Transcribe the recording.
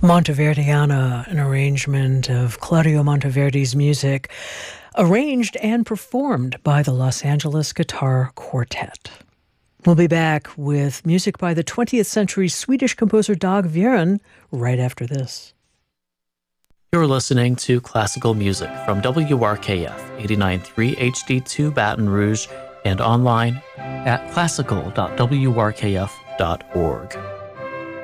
Monteverdiana, an arrangement of Claudio Monteverdi's music, arranged and performed by the Los Angeles Guitar Quartet. We'll be back with music by the 20th century Swedish composer Dag Viren right after this. You're listening to classical music from WRKF 89.3 HD2 Baton Rouge and online at classical.wrkf.org.